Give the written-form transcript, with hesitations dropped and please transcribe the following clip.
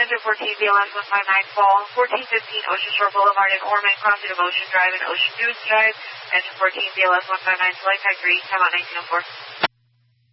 Enter 14 BLS 159 Fall, 1415 Ocean Shore Boulevard in Ormond, crossing of Ocean Drive and Ocean Dunes Drive. Enter 14 BLS 159 Flight Type 3, time out 1904.